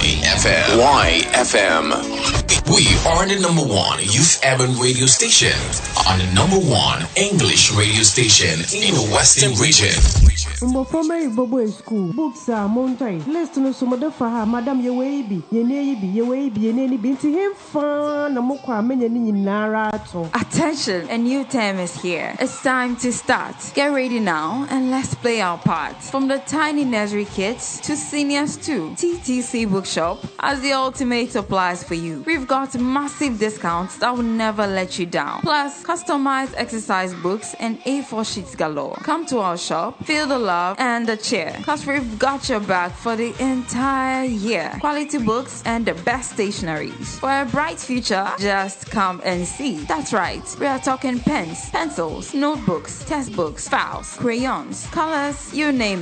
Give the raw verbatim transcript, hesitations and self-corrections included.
F M. Y F M. We are the number one youth urban radio station and the number one English radio station in the Western region. Mbofome Bobo School books are mountain. List no sumoda for her, Madam Yewebi, Yenebi, Yewebi, Yeneni Binti him fan, Namokwa Menini Narato. Attention, a new term is here. It's time to start. Get ready now and let's play our part. From the tiny nursery kids to seniors too, T T C Bookshop has the ultimate supplies for you. We've got massive discounts that will never let you down. Plus, customized exercise books and A four sheets galore. Come to our shop, feel the love and the cheer, cause we've got your back for the entire year. Quality books and the best stationeries. For a bright future, just come and see. That's right, we are talking pens, pencils, notebooks, textbooks, files, crayons, colors, you name it.